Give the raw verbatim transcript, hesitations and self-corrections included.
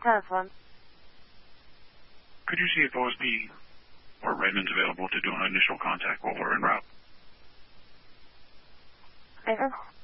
telephone. Could you see if O S P or Redmond's available to do an initial contact while we're en route? Over.